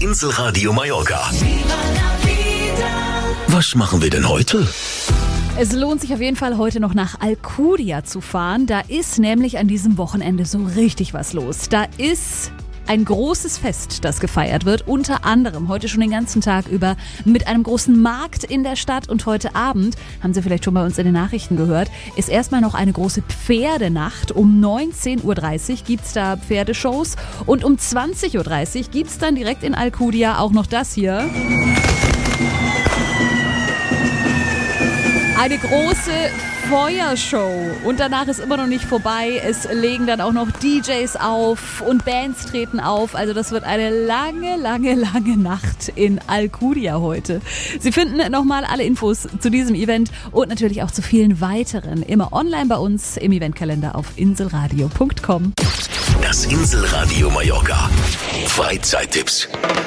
Inselradio Mallorca. Was machen wir denn heute? Es lohnt sich auf jeden Fall, heute noch nach Alcudia zu fahren. Da ist nämlich an diesem Wochenende so richtig was los. Da ist ein großes Fest, das gefeiert wird. Unter anderem heute schon den ganzen Tag über mit einem großen Markt in der Stadt. Und heute Abend, haben Sie vielleicht schon bei uns in den Nachrichten gehört, ist erstmal noch eine große Pferdenacht. Um 19.30 Uhr gibt's da Pferdeshows. Und um 20.30 Uhr gibt's dann direkt in Alcudia auch noch das hier. Eine große Feuershow und danach ist immer noch nicht vorbei. Es legen dann auch noch DJs auf und Bands treten auf. Also das wird eine lange, lange, lange Nacht in Alcudia heute. Sie finden nochmal alle Infos zu diesem Event und natürlich auch zu vielen weiteren immer online bei uns im Eventkalender auf inselradio.com. Das Inselradio Mallorca. Freizeittipps.